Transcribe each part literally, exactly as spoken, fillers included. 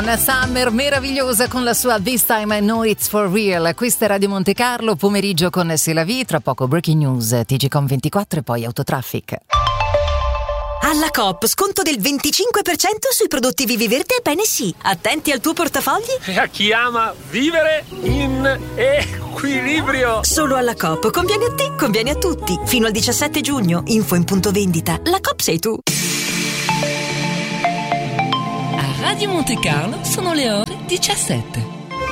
Una summer meravigliosa con la sua This Time I Know It's For Real. Questa è Radio Monte Carlo, pomeriggio con C'est la Vie, tra poco Breaking News, T G Com ventiquattro e poi Autotraffic. Alla Coop, sconto del venticinque per cento sui prodotti Vivi Verde e Bene Sì. Attenti al tuo portafogli. E a chi ama vivere in equilibrio. Solo alla Coop, conviene a te, conviene a tutti. Fino al diciassette giugno, info in punto vendita. La Coop sei tu. Radio Monte Carlo sono le ore diciassette.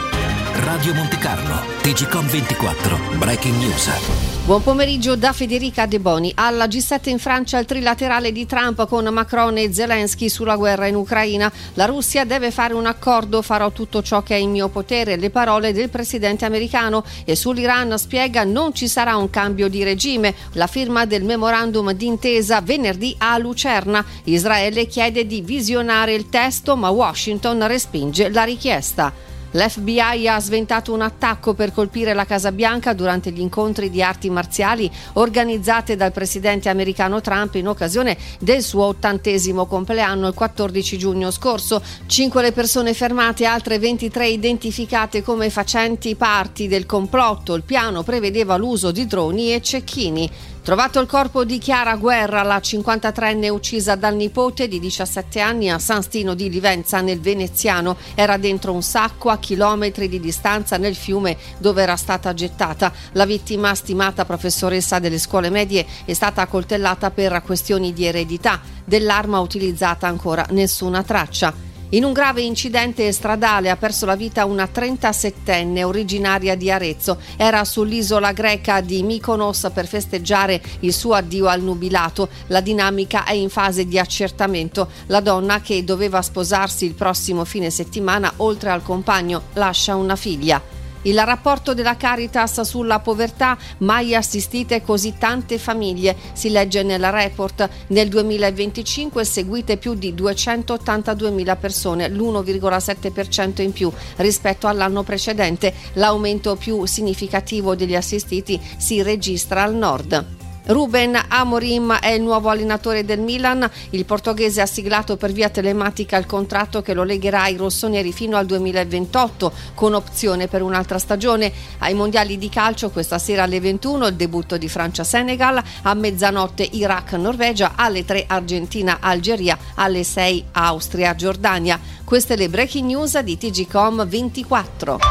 Radio Monte Carlo, T G Com ventiquattro, Breaking News. Buon pomeriggio da Federica De Boni. Alla G sette in Francia il trilaterale di Trump con Macron e Zelensky sulla guerra in Ucraina. La Russia deve fare un accordo, farò tutto ciò che è in mio potere, le parole del presidente americano. E sull'Iran spiega non ci sarà un cambio di regime. La firma del memorandum d'intesa venerdì a Lucerna. Israele chiede di visionare il testo, ma Washington respinge la richiesta. L'F B I ha sventato un attacco per colpire la Casa Bianca durante gli incontri di arti marziali organizzate dal presidente americano Trump in occasione del suo ottantesimo compleanno il quattordici giugno scorso. Cinque le persone fermate, altre ventitré identificate come facenti parti del complotto. Il piano prevedeva l'uso di droni e cecchini. Trovato il corpo di Chiara Guerra, la cinquantatreenne uccisa dal nipote di diciassette anni a San Stino di Livenza nel Veneziano. Era dentro un sacco a chilometri di distanza nel fiume dove era stata gettata. La vittima, stimata professoressa delle scuole medie, è stata accoltellata per questioni di eredità. Dell'arma utilizzata ancora nessuna traccia. In un grave incidente stradale ha perso la vita una trentasettenne originaria di Arezzo. Era sull'isola greca di Mykonos per festeggiare il suo addio al nubilato. La dinamica è in fase di accertamento. La donna, che doveva sposarsi il prossimo fine settimana, oltre al compagno, lascia una figlia. Il rapporto della Caritas sulla povertà, mai assistite così tante famiglie, si legge nella report. Nel duemilaventicinque seguite più di duecentottantaduemila persone, l'uno virgola sette per cento in più rispetto all'anno precedente. L'aumento più significativo degli assistiti si registra al nord. Ruben Amorim è il nuovo allenatore del Milan. Il portoghese ha siglato per via telematica il contratto che lo legherà ai rossoneri fino al duemilaventotto, con opzione per un'altra stagione. Ai mondiali di calcio questa sera alle ventuno il debutto di Francia-Senegal, a mezzanotte Iraq-Norvegia, alle tre Argentina-Algeria, alle sei Austria-Giordania. Queste le breaking news di T G Com ventiquattro.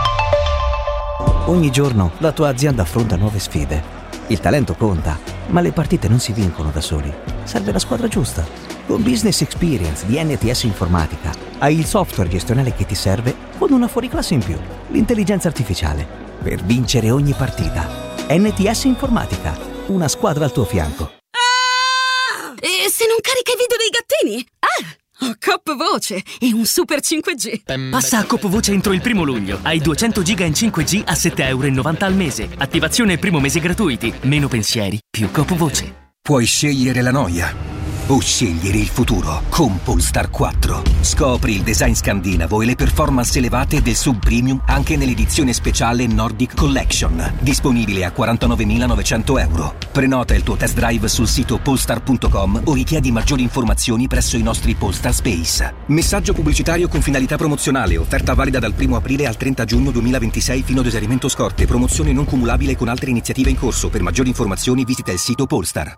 Ogni giorno la tua azienda affronta nuove sfide. Il talento conta, ma le partite non si vincono da soli. Serve la squadra giusta. Con Business Experience di N T S Informatica hai il software gestionale che ti serve con una fuoriclasse in più, l'intelligenza artificiale, per vincere ogni partita. N T S Informatica, una squadra al tuo fianco. Ah! E se non carica i video dei gattini? Ah! Ho Coop Voce e un super cinque G. Passa a Coop Voce entro il primo luglio. Hai duecento giga in cinque G a sette virgola novanta euro al mese. Attivazione e primo mese gratuiti. Meno pensieri, più Coop Voce. Puoi scegliere la noia o scegliere il futuro con Polestar quattro. Scopri il design scandinavo e le performance elevate del sub premium anche nell'edizione speciale Nordic Collection, disponibile a quarantanovemilanovecento euro. Prenota il tuo test drive sul sito polestar punto com o richiedi maggiori informazioni presso i nostri Polestar Space. Messaggio pubblicitario con finalità promozionale. Offerta valida dal primo aprile al trenta giugno duemilaventisei fino ad esaurimento scorte. Promozione non cumulabile con altre iniziative in corso. Per maggiori informazioni visita il sito Polestar.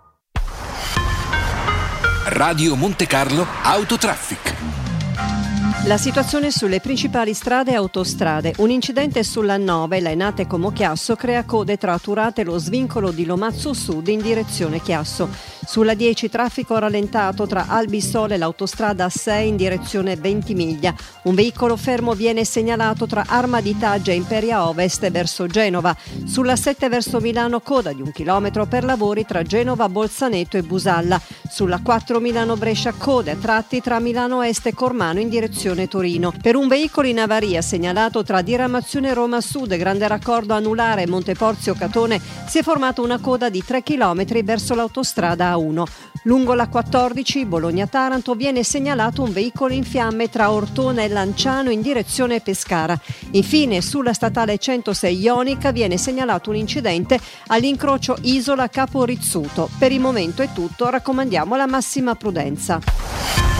Radio Monte Carlo Autotraffic. La situazione sulle principali strade e autostrade. Un incidente sulla nove, Lainate-Como-Chiasso, crea code tra Turate e lo svincolo di Lomazzo Sud in direzione Chiasso. Sulla dieci traffico rallentato tra Albisole e l'autostrada A sei in direzione Ventimiglia. Un veicolo fermo viene segnalato tra Arma di Taggia e Imperia Ovest verso Genova. Sulla sette verso Milano coda di un chilometro per lavori tra Genova, Bolzaneto e Busalla. Sulla quattro Milano-Brescia code a tratti tra Milano Est e Cormano in direzione Torino. Per un veicolo in avaria segnalato tra diramazione Roma Sud, Grande Raccordo Anulare e Monteporzio Catone si è formata una coda di tre chilometri verso l'autostrada A uno. Lungo la quattordici Bologna-Taranto viene segnalato un veicolo in fiamme tra Ortona e Lanciano in direzione Pescara. Infine sulla statale centosei Ionica viene segnalato un incidente all'incrocio Isola Capo Rizzuto. Per il momento è tutto, raccomandiamo la massima prudenza.